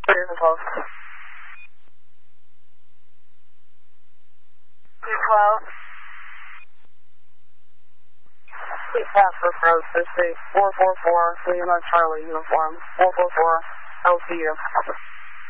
Clear and close. 212. Please pass this road, City 444, Lima Charlie Uniform, 444, LCU.